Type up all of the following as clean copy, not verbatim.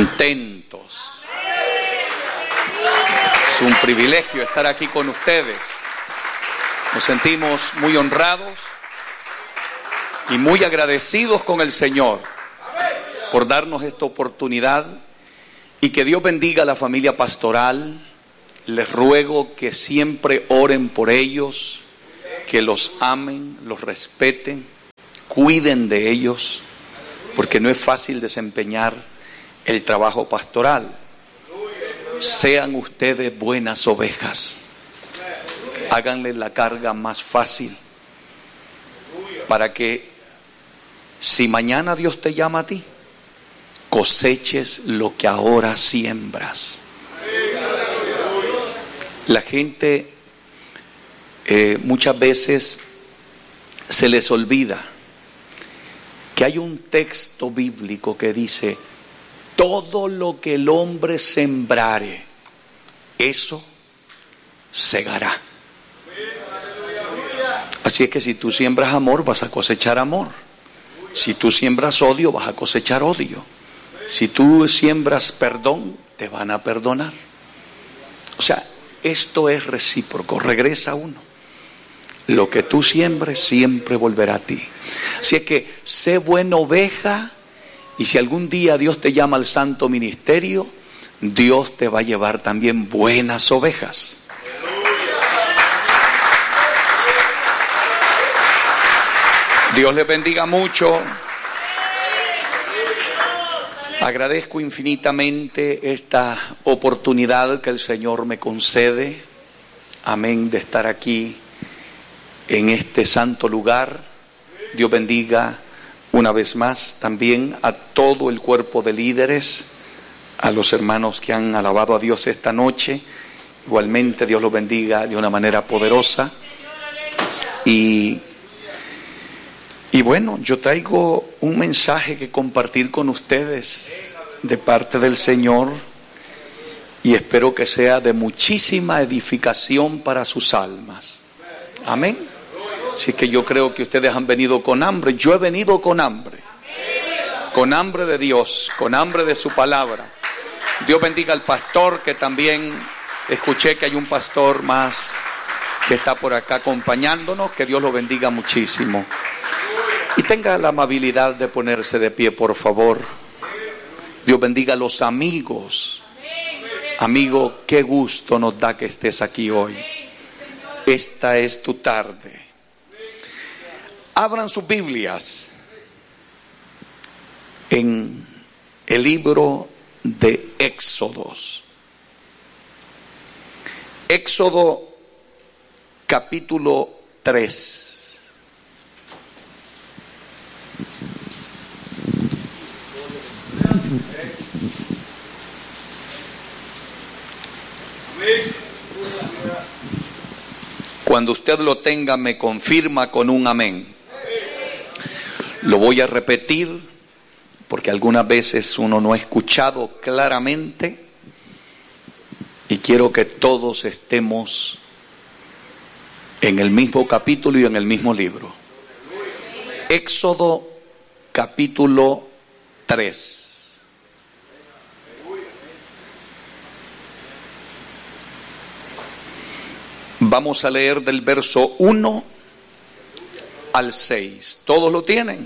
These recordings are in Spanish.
contentos. Es un privilegio estar aquí con ustedes. Nos sentimos muy honrados y muy agradecidos con el Señor por darnos esta oportunidad, y que Dios bendiga a la familia pastoral. Les ruego que siempre oren por ellos, que los amen, los respeten, cuiden de ellos, porque no es fácil desempeñar el trabajo pastoral. Sean ustedes buenas ovejas, háganle la carga más fácil, para que si mañana Dios te llama a ti, coseches lo que ahora siembras. La gente muchas veces se les olvida que hay un texto bíblico que dice: todo lo que el hombre sembrare, eso segará. Así es que si tú siembras amor, vas a cosechar amor. Si tú siembras odio, vas a cosechar odio. Si tú siembras perdón, te van a perdonar. O sea, esto es recíproco, regresa uno. Lo que tú siembres siempre volverá a ti. Así es que sé buena oveja, y si algún día Dios te llama al santo ministerio, Dios te va a llevar también buenas ovejas. Dios les bendiga mucho. Agradezco infinitamente esta oportunidad que el Señor me concede, amén, de estar aquí en este santo lugar. Dios bendiga una vez más también a todo el cuerpo de líderes, a los hermanos que han alabado a Dios esta noche. Igualmente Dios los bendiga de una manera poderosa. Y bueno, yo traigo un mensaje que compartir con ustedes de parte del Señor, y espero que sea de muchísima edificación para sus almas. Amén. Así que yo creo que ustedes han venido con hambre. Yo he venido con hambre de Dios, con hambre de su palabra. Dios bendiga al pastor, que también escuché que hay un pastor más que está por acá acompañándonos. Que Dios lo bendiga muchísimo. Y tenga la amabilidad de ponerse de pie, por favor. Dios bendiga a los amigos. Amigo, qué gusto nos da que estés aquí hoy. Esta es tu tarde. Abran sus Biblias en el libro de Éxodos. Éxodo capítulo 3. Cuando usted lo tenga, me confirma con un amén. Lo voy a repetir porque algunas veces uno no ha escuchado claramente, y quiero que todos estemos en el mismo capítulo y en el mismo libro. Éxodo capítulo 3. Vamos a leer del verso 1 al 6. ¿Todos lo tienen?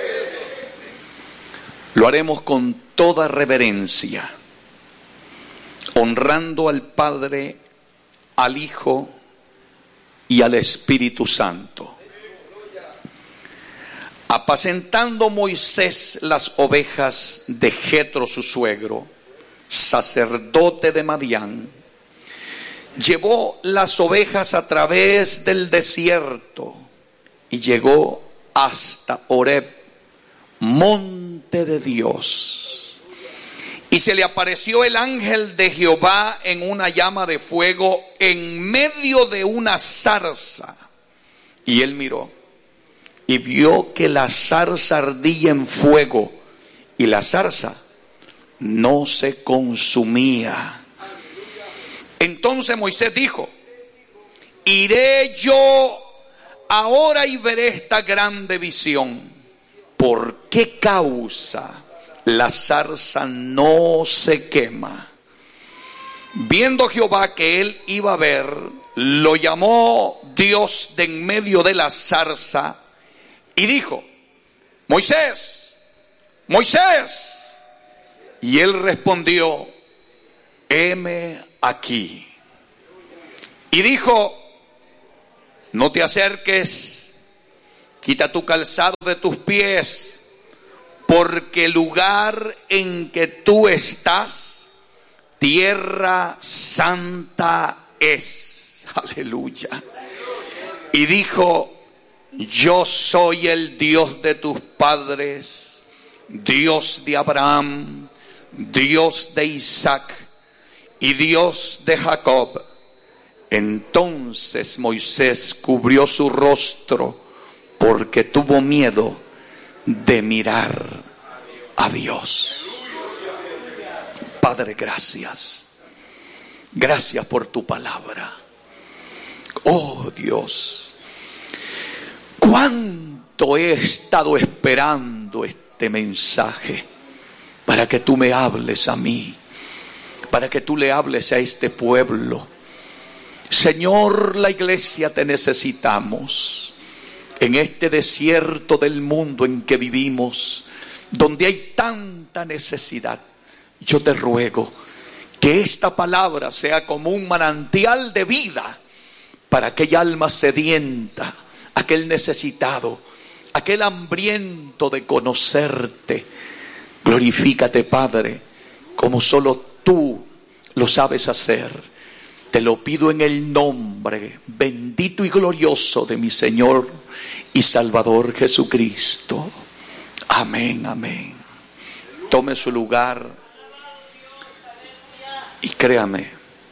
Lo haremos con toda reverencia, honrando al Padre, al Hijo y al Espíritu Santo. Apacentando Moisés las ovejas de Jetro su suegro, sacerdote de Madián, llevó las ovejas a través del desierto y llegó hasta Horeb, monte de Dios. Y se le apareció el ángel de Jehová en una llama de fuego en medio de una zarza. Y él miró y vio que la zarza ardía en fuego, y la zarza no se consumía. Entonces Moisés dijo: iré yo ahora y veré esta grande visión. ¿Por qué causa la zarza no se quema. Viendo Jehová que él iba a ver, lo llamó Dios de en medio de la zarza y dijo: Moisés, Moisés. Y él respondió: heme aquí. Y dijo: no te acerques, quita tu calzado de tus pies, porque el lugar en que tú estás, tierra santa es. Aleluya. Y dijo: yo soy el Dios de tus padres, Dios de Abraham, Dios de Isaac y Dios de Jacob. Entonces Moisés cubrió su rostro porque tuvo miedo de mirar a Dios. Padre, gracias. Gracias por tu palabra. Oh Dios, cuánto he estado esperando este mensaje para que tú me hables a mí, para que tú le hables a este pueblo. Señor, la iglesia te necesitamos en este desierto del mundo en que vivimos, donde hay tanta necesidad. Yo te ruego que esta palabra sea como un manantial de vida para aquella alma sedienta, aquel necesitado, aquel hambriento de conocerte. Glorifícate, Padre, como solo tú lo sabes hacer. Te lo pido en el nombre bendito y glorioso de mi Señor y Salvador Jesucristo. Amén, amén. Tome su lugar y créame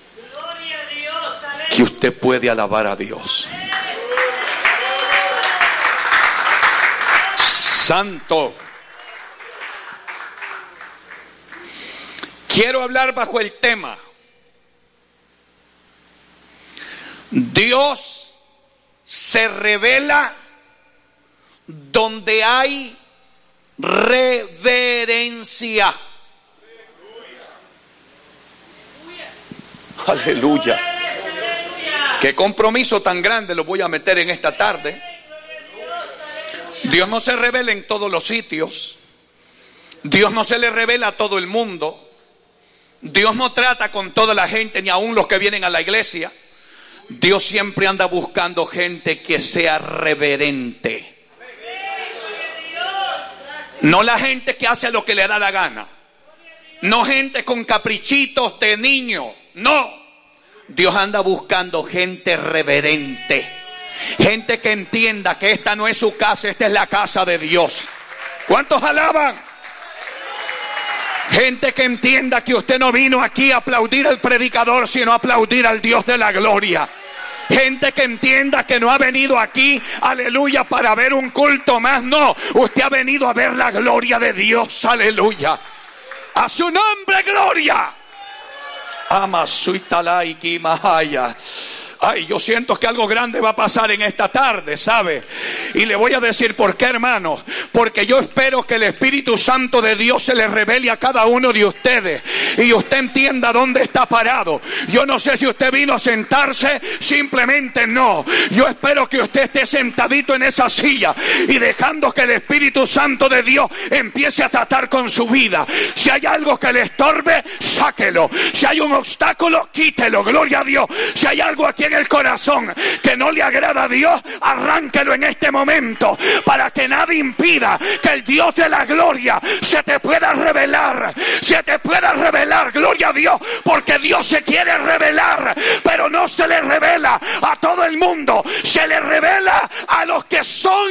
que usted puede alabar a Dios. Santo. Quiero hablar bajo el tema: Dios se revela donde hay reverencia. Aleluya. Qué compromiso tan grande lo voy a meter en esta tarde. Dios no se revela en todos los sitios. Dios no se le revela a todo el mundo. Dios no trata con toda la gente, ni aun los que vienen a la iglesia. Dios siempre anda buscando gente que sea reverente. No la gente que hace lo que le da la gana. No gente con caprichitos de niño. No. Dios anda buscando gente reverente. Gente que entienda que esta no es su casa, esta es la casa de Dios. ¿Cuántos alaban? Gente que entienda que usted no vino aquí a aplaudir al predicador, sino a aplaudir al Dios de la gloria. Gente que entienda que no ha venido aquí, aleluya, para ver un culto más. No, usted ha venido a ver la gloria de Dios, aleluya. A su nombre, gloria. Amasuitalai Kimahaya. Ay, yo siento que algo grande va a pasar en esta tarde, ¿sabe? Y le voy a decir por qué, hermano. Porque yo espero que el Espíritu Santo de Dios se le revele a cada uno de ustedes y usted entienda dónde está parado. Yo no sé si usted vino a sentarse, simplemente no. Yo espero que usted esté sentadito en esa silla y dejando que el Espíritu Santo de Dios empiece a tratar con su vida. Si hay algo que le estorbe, sáquelo. Si hay un obstáculo, quítelo. Gloria a Dios. Si hay algo aquí en el corazón que no le agrada a Dios, arránquelo en este momento, para que nada impida que el Dios de la gloria se te pueda revelar. Se te pueda revelar, gloria a Dios, porque Dios se quiere revelar, pero no se le revela a todo el mundo, se le revela a los que son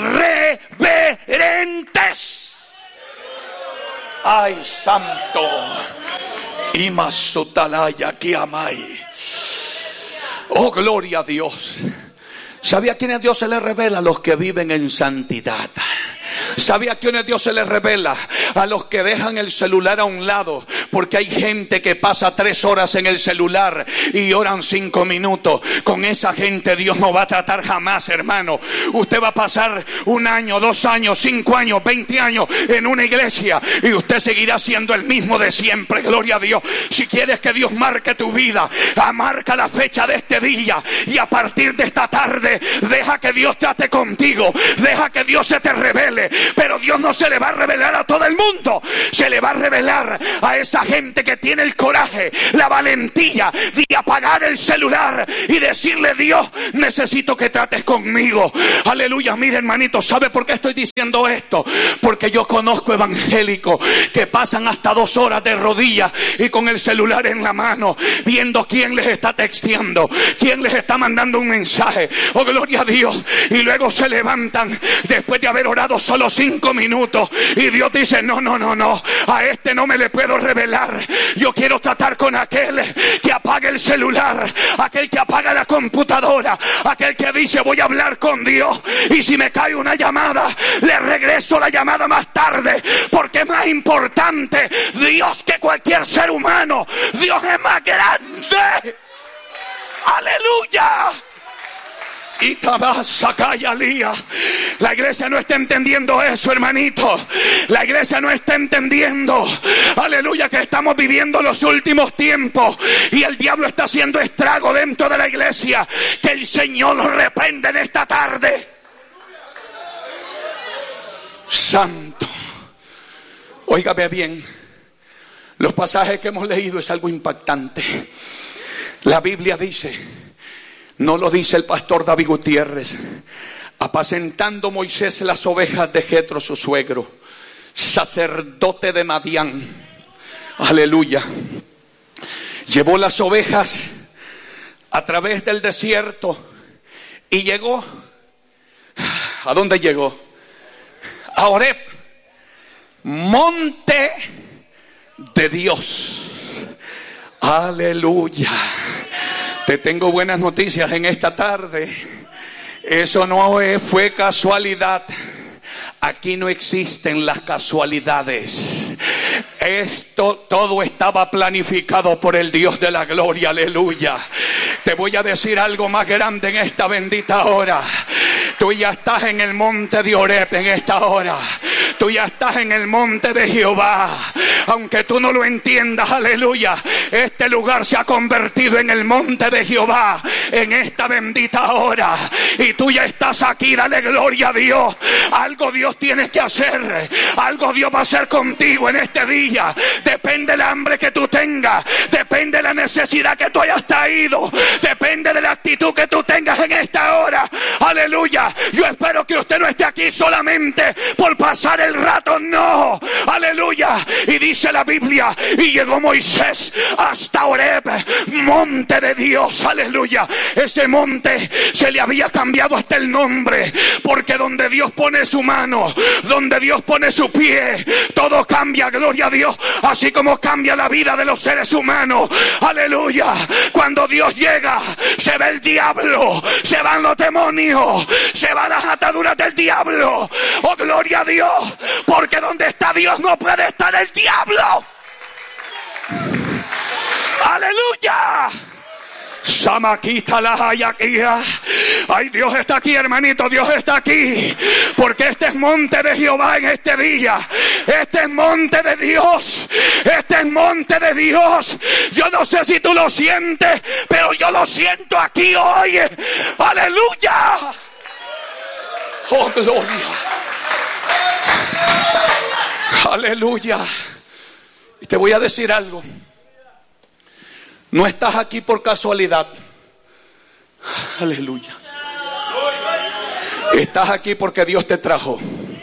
reverentes. Ay, santo. Imasutalaya Kiamai. Oh, gloria a Dios. ¿Sabía a quiénes Dios se le revela? A los que viven en santidad. ¿Sabía a quiénes Dios se le revela? a los que dejan el celular a un lado, porque hay gente que pasa 3 horas en el celular y oran 5 minutos. Con esa gente Dios no va a tratar jamás, hermano. Usted va a pasar 1 año, 2 años, 5 años, 20 años en una iglesia y usted seguirá siendo el mismo de siempre. Gloria a Dios. Si quieres que Dios marque tu vida, marca la fecha de este día, y a partir de esta tarde deja que Dios trate contigo, deja que Dios se te revele. Pero Dios no se le va a revelar a todo el mundo, se le va a revelar a esa gente que tiene el coraje, la valentía de apagar el celular y decirle: Dios, necesito que trates conmigo. Aleluya. Mire, hermanito, ¿sabe por qué estoy diciendo esto? Porque yo conozco evangélicos que pasan hasta 2 horas de rodillas y con el celular en la mano, viendo quién les está texteando, quién les está mandando un mensaje. Oh, gloria a Dios. Y luego se levantan después de haber orado solo 5 minutos y Dios dice: no, a este no me le puedo revelar. Yo quiero tratar con aquel que apaga el celular, aquel que apaga la computadora, aquel que dice: voy a hablar con Dios, y si me cae una llamada, le regreso la llamada más tarde, porque es más importante Dios que cualquier ser humano. Dios es más grande. Aleluya. Y la iglesia no está entendiendo eso, hermanito. La iglesia no está entendiendo, aleluya, que estamos viviendo los últimos tiempos y el diablo está haciendo estrago dentro de la iglesia. Que el Señor lo reprenda en esta tarde. Santo. Óigame bien, los pasajes que hemos leído es algo impactante. La Biblia dice, no lo dice el pastor David Gutiérrez: apacentando Moisés las ovejas de Jetro su suegro, sacerdote de Madián, aleluya, llevó las ovejas a través del desierto y llegó, ¿a dónde llegó? A Horeb, monte de Dios. Aleluya. Te tengo buenas noticias en esta tarde. Eso no fue casualidad. Aquí no existen las casualidades. Esto todo estaba planificado por el Dios de la gloria. Aleluya. Te voy a decir algo más grande en esta bendita hora. Tú ya estás en el monte de Horeb en esta hora. Tú ya estás en el monte de Jehová. Aunque tú no lo entiendas, aleluya, este lugar se ha convertido en el monte de Jehová en esta bendita hora. Y tú ya estás aquí, dale gloria a Dios. Algo Dios tiene que hacer. Algo Dios va a hacer contigo en este día. Depende del hambre que tú tengas. Depende de la necesidad que tú hayas traído. Depende de la actitud que tú tengas en esta hora. Aleluya. Yo espero que usted no esté aquí solamente por pasar el rato. No. Aleluya. Y dice la Biblia: y llegó Moisés hasta Horeb, monte de Dios. Aleluya. Ese monte se le había cambiado hasta el nombre, porque donde Dios pone su mano, donde Dios pone su pie, todo cambia. Gloria a Dios. Así como cambia la vida de los seres humanos. Aleluya. Cuando Dios llega, se ve el diablo, se van los demonios, se van las ataduras del diablo. Oh, gloria a Dios. Porque donde está Dios no puede estar el diablo. Aleluya. Samaquita la hayaquía. Ay, Dios está aquí, hermanito, Dios está aquí. Porque este es monte de Jehová en este día. Este es monte de Dios. Este es monte de Dios. Yo no sé si tú lo sientes, pero yo lo siento aquí hoy. Aleluya. Oh, gloria. Aleluya. Y te voy a decir algo. No estás aquí por casualidad. Aleluya. Estás aquí porque Dios te trajo.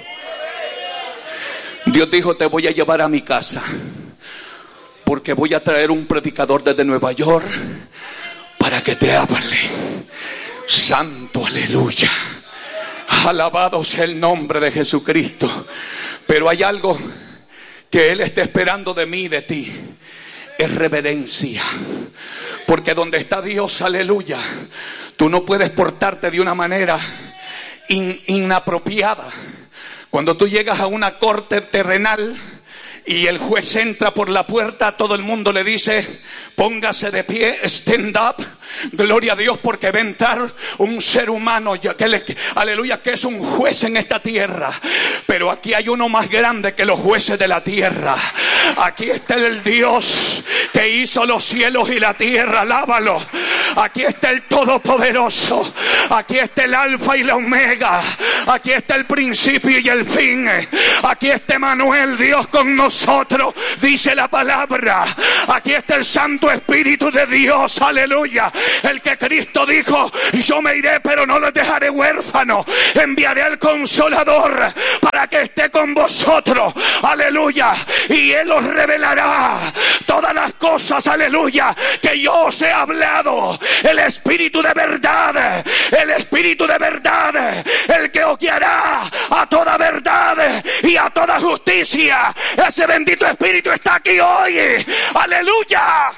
Dios dijo: te voy a llevar a mi casa, porque voy a traer un predicador desde Nueva York para que te hable. Santo, aleluya. Alabado sea el nombre de Jesucristo. Pero hay algo que Él está esperando de mí y de ti. Es reverencia. Porque donde está Dios, aleluya, tú no puedes portarte de una manera inapropiada. Cuando tú llegas a una corte terrenal, y el juez entra por la puerta, todo el mundo le dice: póngase de pie, stand up. Gloria a Dios, porque va a entrar un ser humano, aleluya, que es un juez en esta tierra. Pero aquí hay uno más grande que los jueces de la tierra. Aquí está el Dios que hizo los cielos y la tierra, alábalo. Aquí está el Todopoderoso. Aquí está el Alfa y la Omega. Aquí está el principio y el fin. Aquí está Emmanuel, Dios con nosotros, dice la palabra. Aquí está el Santo Espíritu de Dios, aleluya. El que Cristo dijo: yo me iré pero no los dejaré huérfanos, enviaré al Consolador para que esté con vosotros, aleluya, y Él os revelará todas las cosas, aleluya, que yo os he hablado. El Espíritu de verdad, el Espíritu de verdad, el que os guiará a toda verdad y a toda justicia. Ese bendito Espíritu está aquí hoy, aleluya.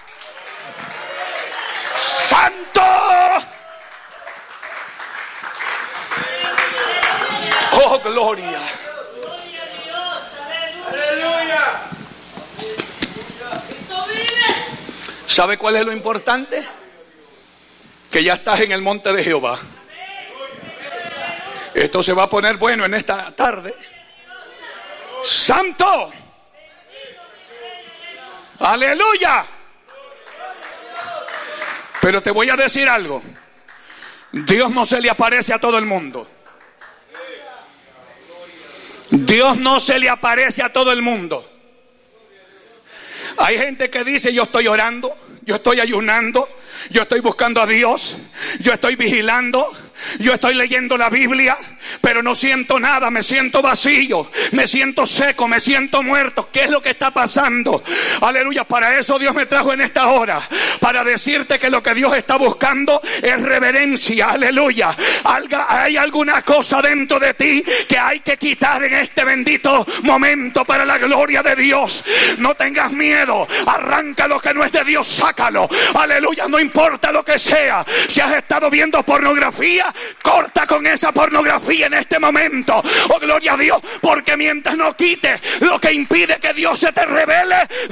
¡Santo! ¡Oh, gloria! ¿Sabe cuál es lo importante? Que ya estás en el monte de Jehová. Esto se va a poner bueno en esta tarde. ¡Santo! ¡Aleluya! Pero te voy a decir algo. Dios no se le aparece a todo el mundo. Dios no se le aparece a todo el mundo. Hay gente que dice: yo estoy orando, yo estoy ayunando, yo estoy buscando a Dios, yo estoy vigilando, yo estoy leyendo la Biblia, pero no siento nada, me siento vacío, me siento seco, me siento muerto. ¿Qué es lo que está pasando? Aleluya, para eso Dios me trajo en esta hora, para decirte que lo que Dios está buscando es reverencia, aleluya. Hay alguna cosa dentro de ti que hay que quitar en este bendito momento para la gloria de Dios. No tengas miedo, arranca lo que no es de Dios, sácalo, aleluya, no importa lo que sea. Si has estado viendo pornografía, corta con esa pornografía en este momento, oh gloria a Dios, porque mientras no quites lo que impide que Dios se te revele,